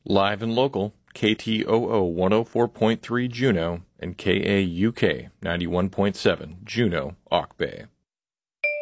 Live and local, KTOO 104.3 Juneau and KAUK 91.7 Juneau, Auk Bay.